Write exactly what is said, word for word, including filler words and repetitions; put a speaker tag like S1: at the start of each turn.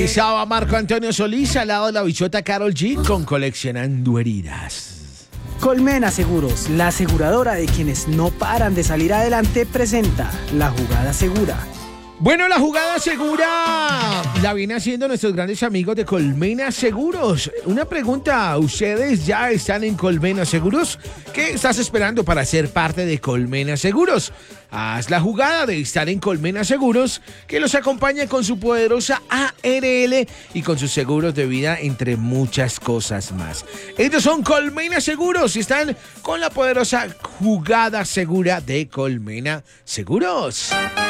S1: Estaba Marco Antonio Solís al lado de la bichota Karol G con Coleccionando Heridas.
S2: Colmena Seguros, la aseguradora de quienes no paran de salir adelante, presenta La Jugada Segura.
S1: Bueno, la jugada segura la viene haciendo nuestros grandes amigos de Colmena Seguros. Una pregunta, ¿ustedes ya están en Colmena Seguros? ¿Qué estás esperando para ser parte de Colmena Seguros? Haz la jugada de estar en Colmena Seguros, que los acompaña con su poderosa A R L y con sus seguros de vida, entre muchas cosas más. Ellos son Colmena Seguros y están con la poderosa jugada segura de Colmena Seguros.